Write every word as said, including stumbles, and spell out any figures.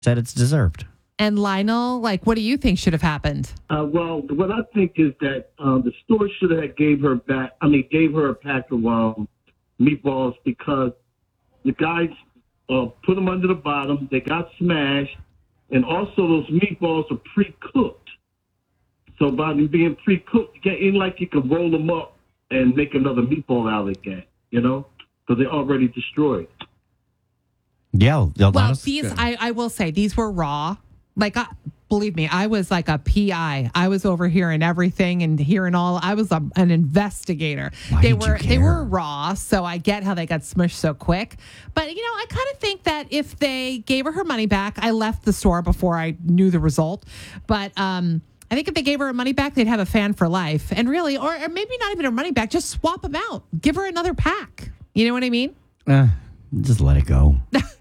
Said it's deserved. And Lionel, like, what do you think should have happened? Uh, well, what I think is that uh, the store should have gave her back. I mean, gave her a pack of um, meatballs because the guys uh, put them under the bottom. They got smashed, and also those meatballs are pre-cooked. So by them being pre-cooked, it ain't like you can roll them up and make another meatball out again. You know, because they're already destroyed. Yeah. Well, these I, I will say these were raw. Like, uh, believe me, I was like a P I. I was overhearing everything and hearing all. I was a, an investigator. Why they did you were care? they were raw, so I get how they got smushed so quick. But you know, I kind of think that if they gave her her money back, I left the store before I knew the result. But um, I think if they gave her her money back, they'd have a fan for life. And really, or, or maybe not even her money back, just swap them out. Give her another pack. You know what I mean? Uh, just let it go.